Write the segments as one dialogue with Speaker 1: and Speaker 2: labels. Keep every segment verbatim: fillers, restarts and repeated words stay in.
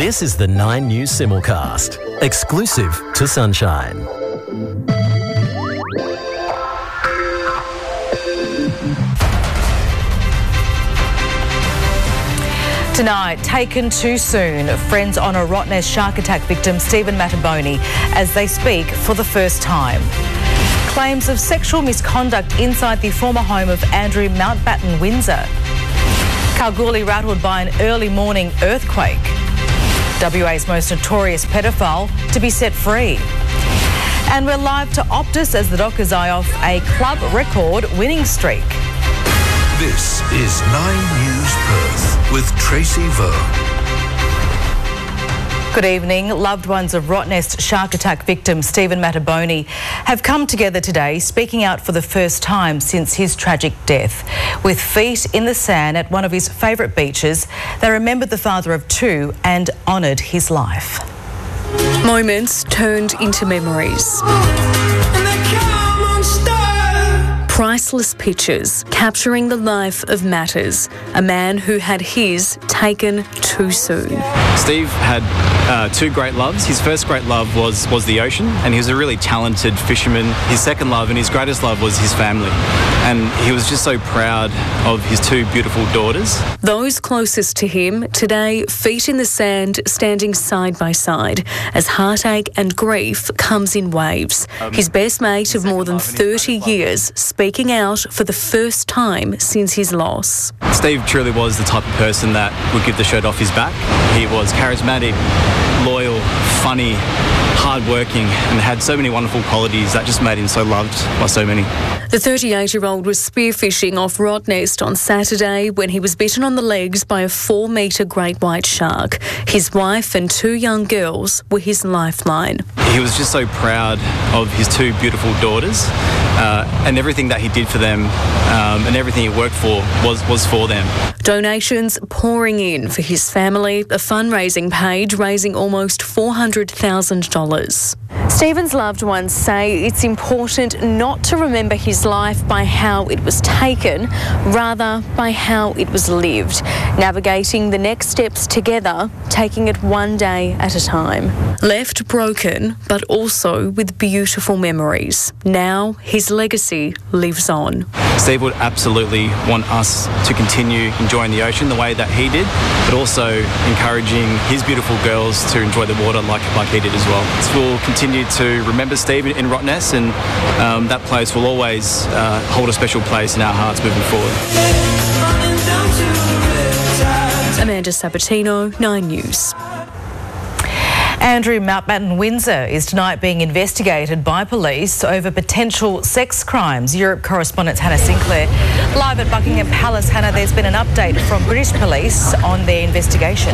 Speaker 1: This is the Nine News Simulcast, exclusive to Sunshine.
Speaker 2: Tonight, taken too soon, friends honour Rottnest shark attack victim Stephen Mattabone as they speak for the first time. Claims of sexual misconduct inside the former home of Andrew Mountbatten Windsor. Kalgoorlie rattled by an early morning earthquake. W A's most notorious pedophile to be set free. And we're live to Optus as the Dockers eye off a club record winning streak.
Speaker 3: This is Nine News Perth with Tracy Ver.
Speaker 2: Good evening. Loved ones of Rottnest shark attack victim Stephen Mattabone have come together today, speaking out for the first time since his tragic death. With feet in the sand at one of his favourite beaches, they remembered the father of two and honoured his life.
Speaker 4: Moments turned into memories. Priceless pictures capturing the life of Matters, a man who had his taken too soon.
Speaker 5: Steve had uh, two great loves. His first great love was, was the ocean, and he was a really talented fisherman. His second love and his greatest love was his family. And he was just so proud of his two beautiful daughters.
Speaker 4: Those closest to him today, feet in the sand, standing side by side as heartache and grief comes in waves. Um, his best mate of more than thirty years speaking out for the first time since his loss.
Speaker 5: Steve truly was the type of person that would give the shirt off his back. He was charismatic, loyal, funny, hard-working, and had so many wonderful qualities that just made him so loved by so many.
Speaker 4: The thirty-eight-year-old was spearfishing off Rottnest on Saturday when he was bitten on the legs by a four-metre great white shark. His wife and two young girls were his lifeline.
Speaker 5: He was just so proud of his two beautiful daughters uh, and everything that he did for them um, and everything he worked for was, was for them.
Speaker 4: Donations pouring in for his family, a fundraising page raising almost four hundred thousand dollars. Stephen's loved ones say it's important not to remember his life by how it was taken, rather by how it was lived, navigating the next steps together, taking it one day at a time. Left broken, but also with beautiful memories. Now his legacy lives on.
Speaker 5: Steve would absolutely want us to continue enjoying the ocean the way that he did, but also encouraging his beautiful girls to enjoy the water like, like he did as well. So we'll continue to remember Steve in Rottnest, and um, that place will always uh, hold a special place in our hearts moving forward.
Speaker 4: Amanda Sabatino, Nine News.
Speaker 2: Andrew Mountbatten Windsor is tonight being investigated by police over potential sex crimes. Europe correspondent Hannah Sinclair live at Buckingham Palace. Hannah, there's been an update from British police on their investigation.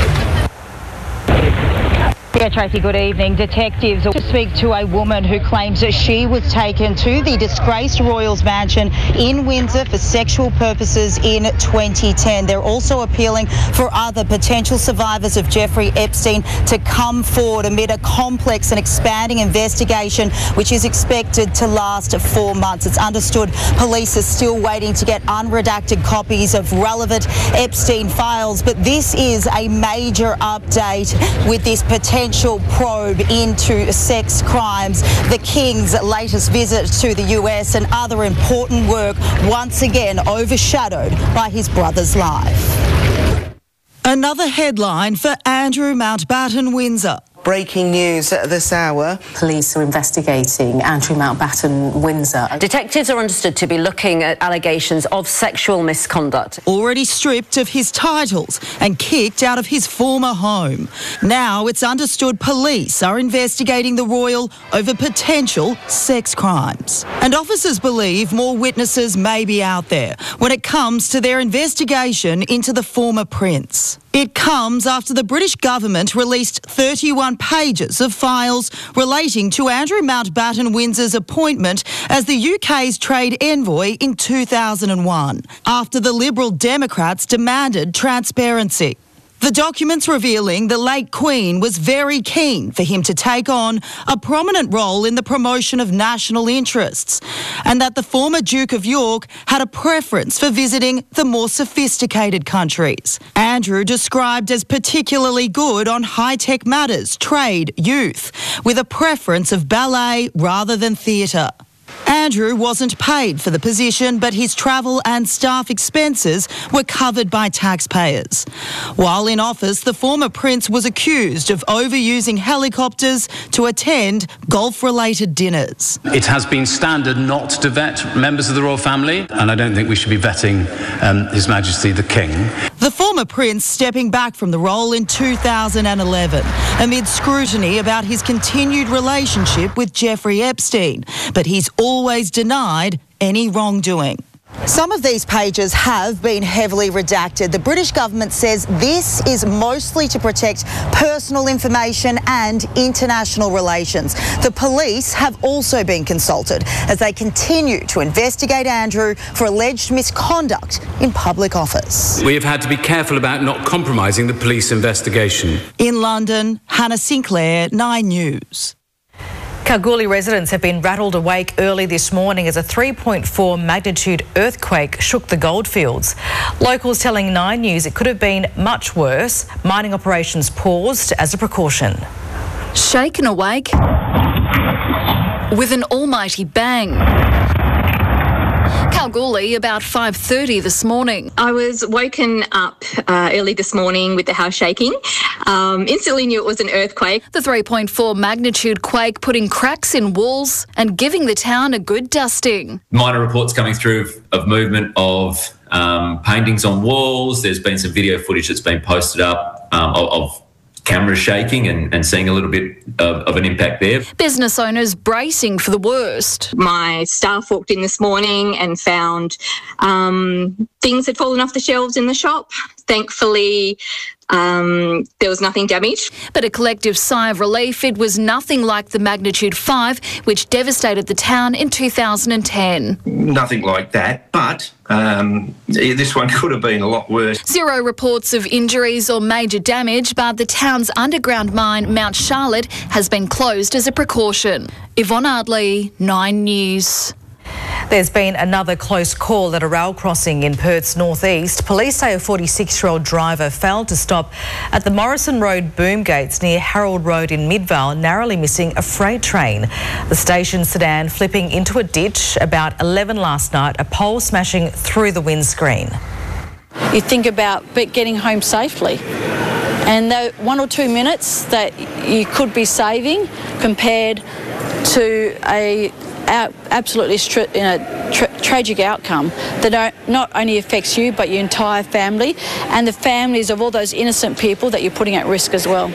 Speaker 6: Yeah, Tracy, good evening. Detectives will speak to a woman who claims that she was taken to the disgraced Royals mansion in Windsor for sexual purposes in twenty ten. They're also appealing for other potential survivors of Jeffrey Epstein to come forward amid a complex and expanding investigation which is expected to last four months. It's understood police are still waiting to get unredacted copies of relevant Epstein files, but this is a major update with this potential probe into sex crimes, the King's latest visit to the U S, and other important work once again overshadowed by his brother's life.
Speaker 7: Another headline for Andrew Mountbatten Windsor.
Speaker 8: Breaking news at this hour.
Speaker 9: Police are investigating Andrew Mountbatten Windsor. Detectives are understood to be looking at allegations of sexual misconduct.
Speaker 7: Already stripped of his titles and kicked out of his former home. Now it's understood police are investigating the royal over potential sex crimes. And officers believe more witnesses may be out there when it comes to their investigation into the former prince. It comes after the British government released thirty-one pages of files relating to Andrew Mountbatten Windsor's appointment as the U K's trade envoy in two thousand one, after the Liberal Democrats demanded transparency. The documents revealing the late Queen was very keen for him to take on a prominent role in the promotion of national interests, and that the former Duke of York had a preference for visiting the more sophisticated countries. Andrew described as particularly good on high-tech matters, trade, youth, with a preference of ballet rather than theatre. Andrew wasn't paid for the position, but his travel and staff expenses were covered by taxpayers. While in office, the former prince was accused of overusing helicopters to attend golf-related dinners.
Speaker 10: It has been standard not to vet members of the royal family, and I don't think we should be vetting um, His Majesty the King.
Speaker 7: The former prince stepping back from the role in two thousand eleven amid scrutiny about his continued relationship with Jeffrey Epstein, but he's always denied any wrongdoing.
Speaker 8: Some of these pages have been heavily redacted. The British government says this is mostly to protect personal information and international relations. The police have also been consulted as they continue to investigate Andrew for alleged misconduct in public office.
Speaker 11: We have had to be careful about not compromising the police investigation.
Speaker 7: In London, Hannah Sinclair, Nine News.
Speaker 2: Kalgoorlie residents have been rattled awake early this morning as a three point four magnitude earthquake shook the goldfields. Locals telling Nine News it could have been much worse. Mining operations paused as a precaution.
Speaker 4: Shaken awake with an almighty bang. Kalgoorlie about five thirty this morning.
Speaker 12: I was woken up uh, early this morning with the house shaking. Um, instantly knew it was an earthquake.
Speaker 4: The three point four magnitude quake putting cracks in walls and giving the town a good dusting.
Speaker 13: Minor reports coming through of, of movement of um, paintings on walls. There's been some video footage that's been posted up um, of, of cameras shaking and, and seeing a little bit of, of an impact there.
Speaker 4: Business owners bracing for the worst.
Speaker 12: My staff walked in this morning and found um, things had fallen off the shelves in the shop. Thankfully, um, there was nothing damaged.
Speaker 4: But a collective sigh of relief. It was nothing like the magnitude five, which devastated the town in two thousand ten.
Speaker 14: Nothing like that, but um, this one could have been a lot worse.
Speaker 4: Zero reports of injuries or major damage, but the town's underground mine, Mount Charlotte, has been closed as a precaution. Yvonne Ardley, Nine News.
Speaker 2: There's been another close call at a rail crossing in Perth's northeast. Police say a forty-six-year-old driver failed to stop at the Morrison Road boom gates near Harold Road in Midvale, narrowly missing a freight train. The station sedan flipping into a ditch about eleven last night, a pole smashing through the windscreen.
Speaker 15: You think about getting home safely, and the one or two minutes that you could be saving compared to a absolutely you know, tra tragic outcome that not only affects you but your entire family and the families of all those innocent people that you're putting at risk as well.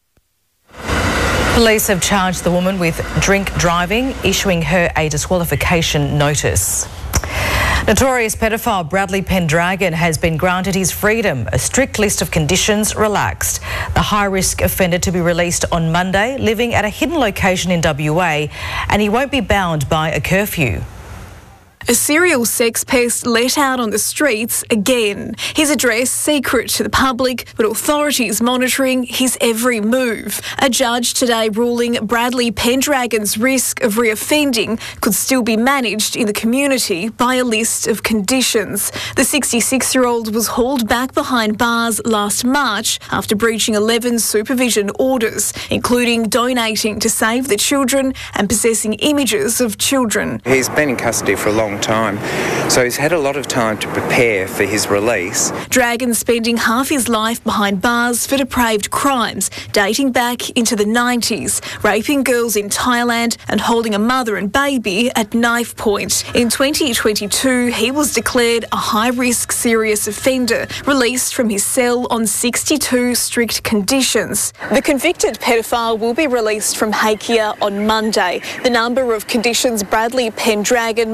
Speaker 2: Police have charged the woman with drink driving, issuing her a disqualification notice. Notorious pedophile Bradley Pendragon has been granted his freedom, a strict list of conditions relaxed. The high-risk offender to be released on Monday, living at a hidden location in W A, and he won't be bound by a curfew.
Speaker 16: A serial sex pest let out on the streets again. His address secret to the public, but authorities monitoring his every move. A judge today ruling Bradley Pendragon's risk of reoffending could still be managed in the community by a list of conditions. The sixty-six-year-old was hauled back behind bars last March after breaching eleven supervision orders, including donating to Save the Children and possessing images of children.
Speaker 17: He's been in custody for a long time, so he's had a lot of time to prepare for his release.
Speaker 16: Dragon spending half his life behind bars for depraved crimes dating back into the nineties, raping girls in Thailand and holding a mother and baby at knife point. In twenty twenty-two, he was declared a high-risk serious offender, released from his cell on sixty-two strict conditions. The convicted pedophile will be released from Hakea on Monday. The number of conditions Bradley Pendragon must complete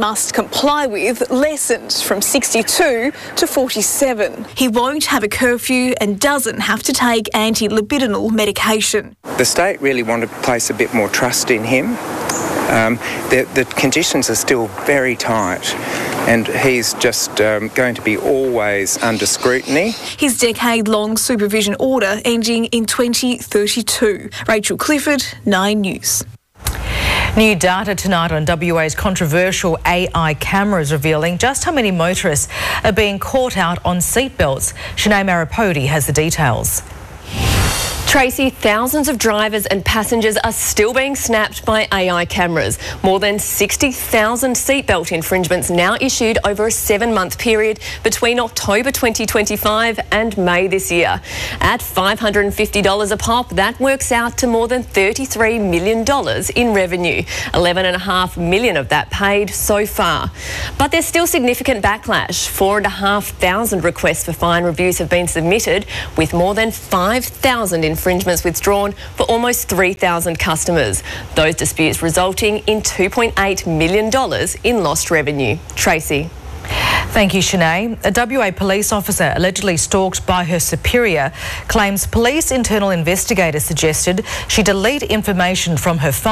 Speaker 16: comply with lessened from sixty-two to forty-seven. He won't have a curfew and doesn't have to take anti-libidinal medication.
Speaker 17: The state really want to place a bit more trust in him. Um, the, the conditions are still very tight, and he's just um, going to be always under scrutiny.
Speaker 16: His decade-long supervision order ending in twenty thirty-two. Rachel Clifford, Nine News.
Speaker 2: New data tonight on W A's controversial A I cameras revealing just how many motorists are being caught out on seatbelts. Sinead Maripodi has the details.
Speaker 18: Tracy, thousands of drivers and passengers are still being snapped by A I cameras. More than sixty thousand seatbelt infringements now issued over a seven-month period between October twenty twenty-five and May this year. At five hundred fifty dollars a pop, that works out to more than thirty-three million dollars in revenue. eleven point five million dollars of that paid so far. But there's still significant backlash. four thousand five hundred requests for fine reviews have been submitted, with more than five thousand infringements infringements withdrawn for almost three thousand customers. Those disputes resulting in two point eight million dollars in lost revenue. Tracy.
Speaker 2: Thank you, Sinead. A W A police officer allegedly stalked by her superior claims police internal investigators suggested she delete information from her phone